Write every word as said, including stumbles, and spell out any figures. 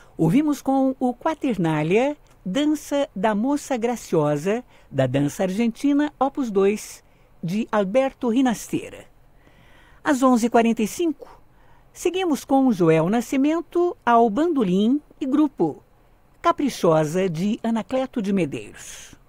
Ouvimos com o Quaternália, Dança da Moça Graciosa, da dança argentina Opus dois, de Alberto Rinastera. Às onze e quarenta e cinco, seguimos com Joel Nascimento ao bandolim e grupo Caprichosa, de Anacleto de Medeiros.